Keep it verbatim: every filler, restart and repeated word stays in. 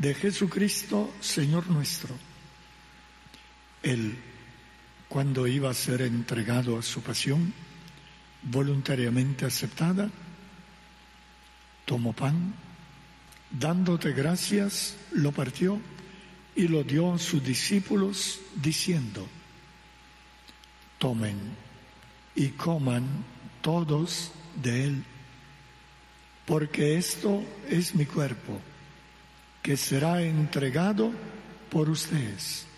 de Jesucristo, Señor nuestro. Él, cuando iba a ser entregado a su pasión, voluntariamente aceptada, tomó pan, dándote gracias, lo partió y lo dio a sus discípulos, diciendo: tomen y coman todos de él, porque esto es mi cuerpo, que será entregado por ustedes.